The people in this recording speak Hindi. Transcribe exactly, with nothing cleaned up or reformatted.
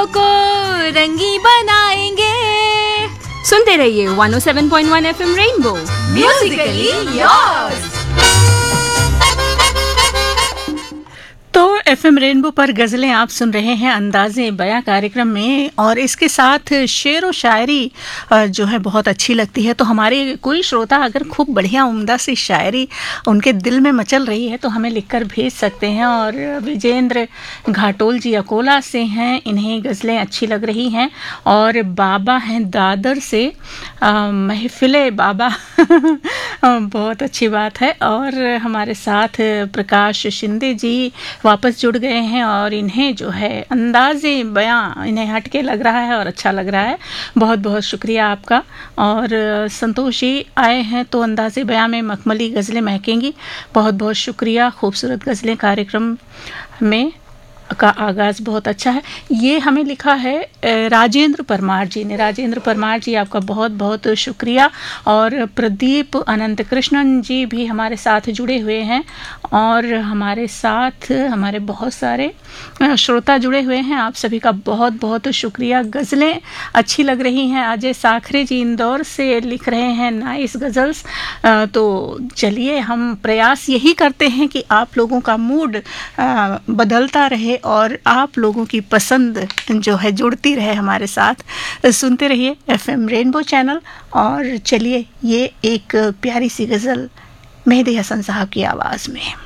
गीतों को रंगी बनाएंगे। सुनते रहिए one O seven point one F M rainbow, Musically yours. तो एफएम रेनबो पर गज़लें आप सुन रहे हैं अंदाज़े बयां कार्यक्रम में, और इसके साथ शेर व शायरी जो है बहुत अच्छी लगती है। तो हमारे कोई श्रोता अगर खूब बढ़िया उम्दा सी शायरी उनके दिल में मचल रही है तो हमें लिखकर भेज सकते हैं। और विजेंद्र घाटोल जी अकोला से हैं, इन्हें गज़लें अच्छी लग रही हैं। और बाबा हैं दादर से, महफिले बाबा बहुत अच्छी बात है। और हमारे साथ प्रकाश शिंदे जी वापस जुड़ गए हैं, और इन्हें जो है अंदाज़े बयां इन्हें हटके लग रहा है और अच्छा लग रहा है। बहुत बहुत शुक्रिया आपका। और संतोष जी आए हैं तो अंदाज़े बयां में मखमली गज़लें महकेंगी, बहुत बहुत शुक्रिया। खूबसूरत गज़लें कार्यक्रम में का आगाज़ बहुत अच्छा है। ये हमें लिखा है राजेंद्र परमार जी ने। राजेंद्र परमार जी आपका बहुत बहुत शुक्रिया। और प्रदीप अनंत कृष्णन जी भी हमारे साथ जुड़े हुए हैं, और हमारे साथ हमारे बहुत सारे श्रोता जुड़े हुए हैं। आप सभी का बहुत बहुत शुक्रिया। गज़लें अच्छी लग रही हैं। अजय साखरे जी इंदौर से लिख रहे हैं नाइस गज़ल्स। तो चलिए हम प्रयास यही करते हैं कि आप लोगों का मूड बदलता रहे और आप लोगों की पसंद जो है जुड़ती रहे हमारे साथ। सुनते रहिए एफएम रेनबो चैनल। और चलिए ये एक प्यारी सी गज़ल मेहदी हसन साहब की आवाज़ में।